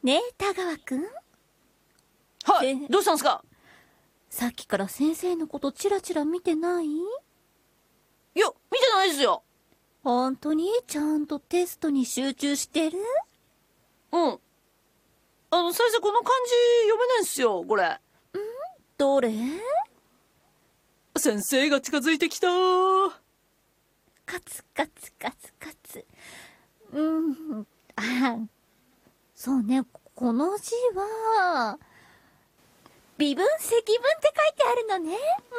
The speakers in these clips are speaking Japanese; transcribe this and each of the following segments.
ねえ田川くん、 はい、どうしたんですか？ さっきから先生のことチラチラ見てない？ いや、見てないですよ。 本当にちゃんとテストに集中してる？ うん。先生この漢字読めないんすよ、これ。 どれ？ 先生が近づいてきた。 カツカツカツカツ。そうね、この字は微分積分って書いてあるのね。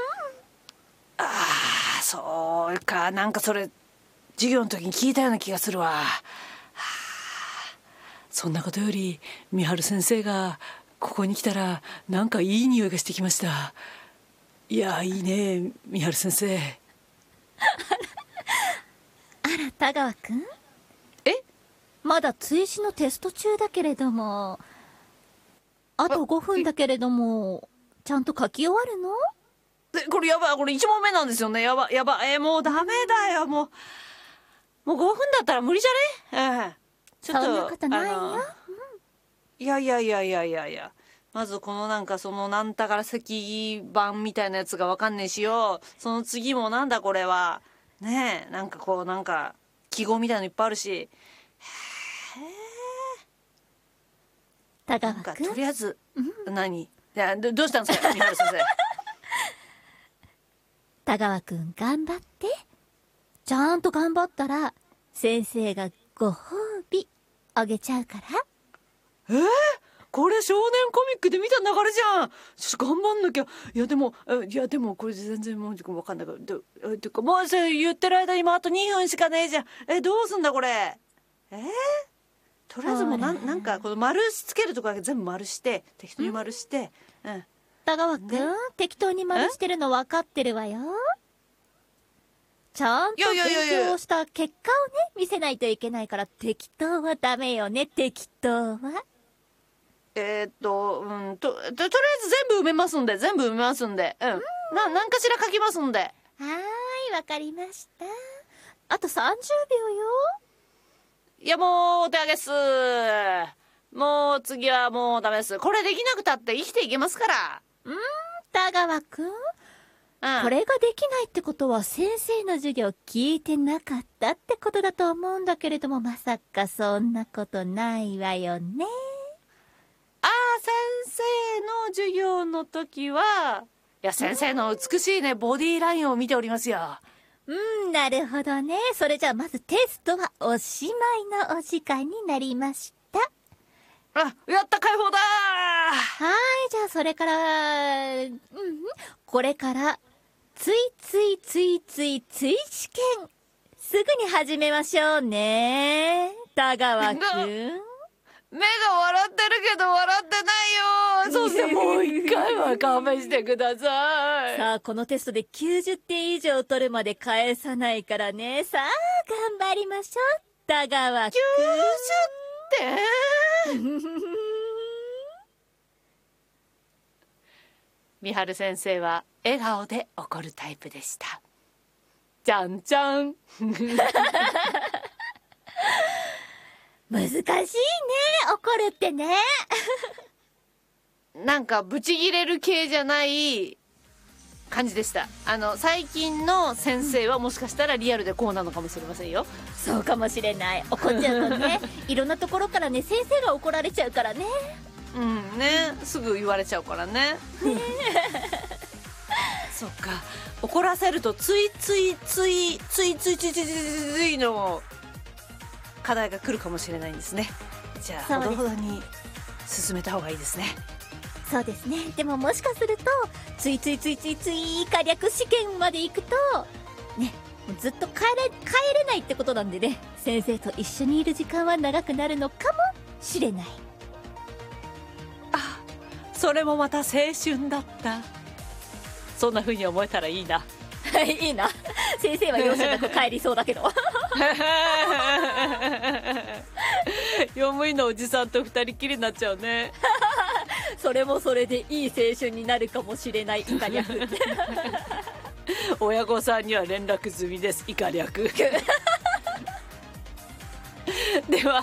そうか、なんかそれ授業の時に聞いたような気がするわ。そんなことより美晴先生がここに来たらなんかいい匂いがしてきました。いや、いいね美晴先生。 あら田川くん、 え？ まだ追試のテスト中だけれども、あと5分だけれどもちゃんと書き終わるの？ これやばい、これ1問目なんですよね。やばもうダメだよ。もう5分だったら無理じゃね？ちょっとそんなことないよ。 いや、まずこのなんかそのなんたから石板みたいなやつがわかんねえしよ。その次もなんだこれはねえ、なんかこうなんか記号みたいのいっぱいあるし、 田川なんかくん、 とりあえず、何いや、どうしたんですか美晴先生。 田川くん頑張って。ちゃんと頑張ったら先生がご褒美あげちゃうから。 これ少年コミックで見た流れじゃん。ちょっと頑張んなきゃ。いやでもこれ全然もう分かんないから。てかもうそれ言ってる間今あと2分しかねえじゃん。どうすんだこれ。とりあえずもうなんかこの丸つけるとこだけ全部丸して、適当に丸して。 田川くん、適当に丸してるの分かってるわよ。ちゃんと勉強した結果をね見せないといけないから、適当はダメよね。適当はとりあえず全部埋めますんで、何かしら書きますんで。 はーい、わかりました。あと30秒よ。 いやもうお手上げっす。もう次はもうダメです。これできなくたって生きていけますから。 田川くん、これができないってことは先生の授業聞いてなかったってことだと思うんだけれども、まさかそんなことないわよね。 先生の授業の時は、いや先生の美しいねボディーラインを見ておりますよ。 なるほどね。それじゃあまずテストはおしまいのお時間になりました。 やった、解放だー。はい、じゃあそれからこれからつい試験すぐに始めましょうね。田川くん、 目が笑ってるけど笑ってないよ。そしてもう一回は勘弁してください。 さあこのテストで90点以上取るまで返さないからね。さあ頑張りましょう田川くん。 90点美晴先生は笑顔で怒るタイプでした。じゃんじゃん。 難しいね、怒るってね。 なんかブチギレる系じゃない感じでした。最近の先生はもしかしたらリアルでこうなのかもしれませんよ。 そうかもしれない。怒っちゃうとねいろんなところからね先生が怒られちゃうからね。 すぐ言われちゃうからね。そっか、怒らせるとついの課題が来るかもしれないんですね。じゃあほどほどに進めた方がいいですね。 そうですね。でももしかするとつい可略試験まで行くとね、ずっと帰れないってことなんでね、先生と一緒にいる時間は長くなるのかもしれない。 それもまた青春だった。そんな風に思えたらいいな。 いいな。先生は容赦なく帰りそうだけど。 用務員のおじさんと二人きりになっちゃうね。 それもそれでいい青春になるかもしれない。イカ略。 親御さんには連絡済みです。イカ略。では